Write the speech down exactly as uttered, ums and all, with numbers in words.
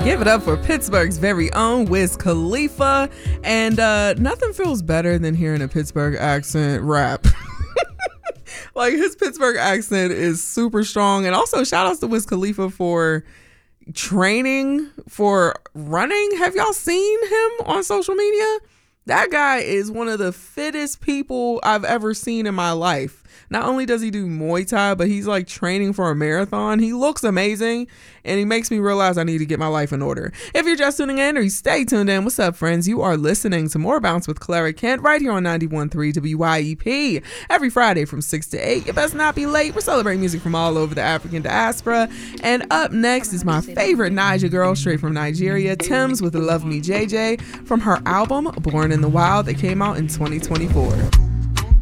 Give it up for Pittsburgh's very own Wiz Khalifa. And uh, nothing feels better than hearing a Pittsburgh accent rap. Like, his Pittsburgh accent is super strong. And also, shout outs to Wiz Khalifa for training for running. Have y'all seen him on social media? That guy is one of the fittest people I've ever seen in my life. Not only does he do Muay Thai, but he's like training for a marathon. He looks amazing, and he makes me realize I need to get my life in order. If you're just tuning in or you stay tuned in, what's up, friends? You are listening to More Bounce with Clara Kent right here on ninety-one point three W Y E P. Every Friday from six to eight. You best not be late. We're celebrating music from all over the African diaspora. And up next is my favorite Naija girl straight from Nigeria, Tems with Love Me J J from her album Born in the Wild that came out in twenty twenty-four.